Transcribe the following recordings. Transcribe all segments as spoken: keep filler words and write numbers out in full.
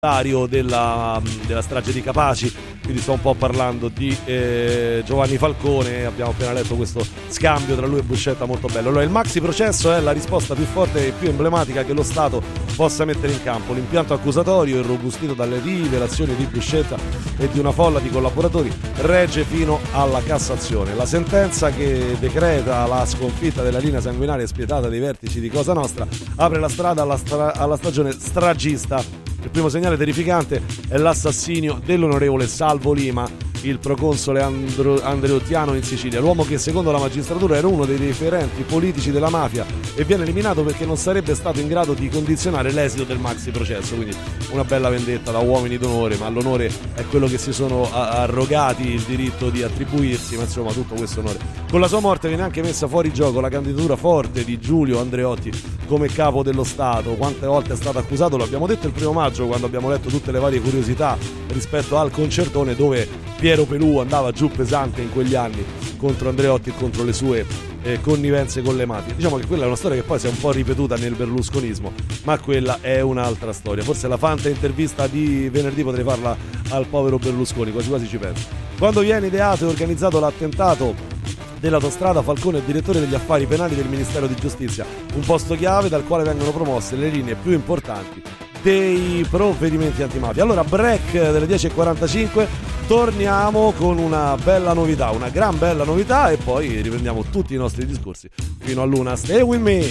Della, della strage di Capaci, quindi sto un po' parlando di eh, Giovanni Falcone. Abbiamo appena letto questo scambio tra lui e Buscetta molto bello. Allora, il maxi processo è la risposta più forte e più emblematica che lo Stato possa mettere in campo. L'impianto accusatorio, irrobustito dalle rivelazioni di Buscetta e di una folla di collaboratori, regge fino alla Cassazione. La sentenza che decreta la sconfitta della linea sanguinaria e spietata dei vertici di Cosa Nostra apre la strada alla, stra- alla stagione stragista. Il primo segnale terrificante è l'assassinio dell'onorevole Salvo Lima, il proconsole andro- andreottiano in Sicilia, l'uomo che secondo la magistratura era uno dei referenti politici della mafia e viene eliminato perché non sarebbe stato in grado di condizionare l'esito del maxi processo. Quindi una bella vendetta da uomini d'onore, ma l'onore è quello che si sono arrogati il diritto di attribuirsi, ma insomma tutto questo onore. Con la sua morte viene anche messa fuori gioco la candidatura forte di Giulio Andreotti come capo dello Stato. Quante volte è stato accusato, lo abbiamo detto il primo maggio quando abbiamo letto tutte le varie curiosità rispetto al concertone dove Piero Pelù andava giù pesante in quegli anni contro Andreotti e contro le sue eh, connivenze con le mafie. Diciamo che quella è una storia che poi si è un po' ripetuta nel berlusconismo, ma quella è un'altra storia. Forse la fanta intervista di venerdì potrei farla al povero Berlusconi, quasi quasi ci penso. Quando viene ideato e organizzato l'attentato dell'autostrada, Falcone è direttore degli affari penali del Ministero di Giustizia, un posto chiave dal quale vengono promosse le linee più importanti dei provvedimenti antimafia. Allora, break delle dieci e quarantacinque, torniamo con una bella novità, una gran bella novità, e poi riprendiamo tutti i nostri discorsi fino all'una. Stay with me.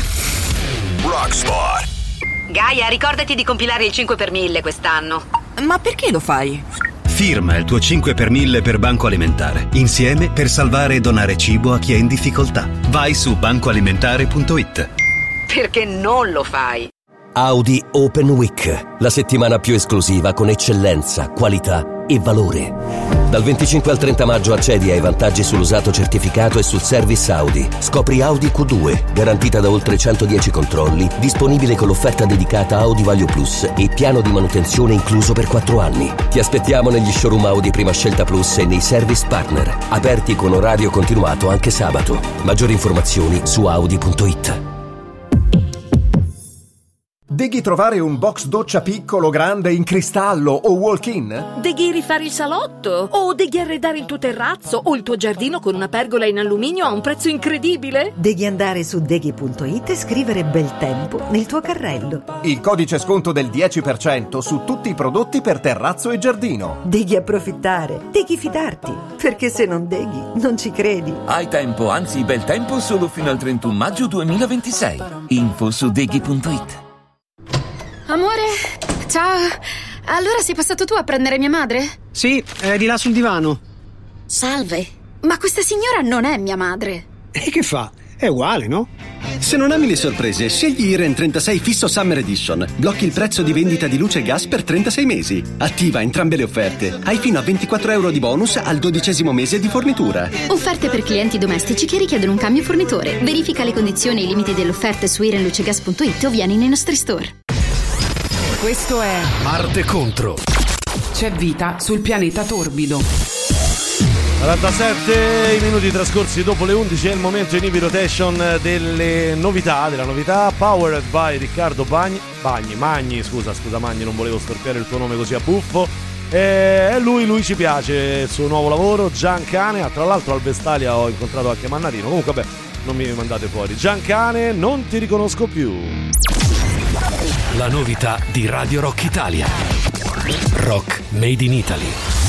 Rockspot. Gaia, ricordati di compilare il cinque per mille quest'anno. Ma perché lo fai? Firma il tuo cinque per mille per Banco Alimentare. Insieme per salvare e donare cibo a chi è in difficoltà. Vai su banco alimentare punto it. Perché non lo fai? Audi Open Week, la settimana più esclusiva con eccellenza, qualità e valore. Dal venticinque al trenta maggio accedi ai vantaggi sull'usato certificato e sul service Audi. Scopri Audi Q due, garantita da oltre centodieci controlli, disponibile con l'offerta dedicata Audi Value Plus e piano di manutenzione incluso per quattro anni. Ti aspettiamo negli showroom Audi Prima Scelta Plus e nei service partner, aperti con orario continuato anche sabato. Maggiori informazioni su audi punto it. Deghi trovare un box doccia piccolo, grande, in cristallo o walk-in? Deghi rifare il salotto? O deghi arredare il tuo terrazzo o il tuo giardino con una pergola in alluminio a un prezzo incredibile? Devi andare su deghi punto it e scrivere bel tempo nel tuo carrello. Il codice sconto del dieci per cento su tutti i prodotti per terrazzo e giardino. Devi approfittare, devi fidarti, perché se non deghi non ci credi. Hai tempo, anzi bel tempo, solo fino al trentuno maggio duemilaventisei. Info su deghi punto it. Amore, ciao. Allora sei passato tu a prendere mia madre? Sì, è di là sul divano. Salve, ma questa signora non è mia madre. E che fa? È uguale, no? Se non ami le sorprese, scegli Iren trentasei Fisso Summer Edition. Blocchi il prezzo di vendita di luce e gas per trentasei mesi. Attiva entrambe le offerte. Hai fino a ventiquattro euro di bonus al dodicesimo mese di fornitura. Offerte per clienti domestici che richiedono un cambio fornitore. Verifica le condizioni e i limiti dell'offerta su iren luce gas punto it o vieni nei nostri store. Questo è Marte contro. C'è vita sul pianeta torbido. quarantasette i minuti trascorsi dopo le undici, è il momento in Heavy Rotation delle novità, della novità Powered by Riccardo Bagni, Bagni, Magni, scusa, scusa Magni, non volevo storpiare il tuo nome così a buffo. E lui, lui ci piace, il suo nuovo lavoro, Giancane. Tra l'altro al Vestalia ho incontrato anche Mannarino, comunque vabbè, non mi mandate fuori. Giancane, non ti riconosco più. La novità di Radio Rock Italia. Rock Made in Italy.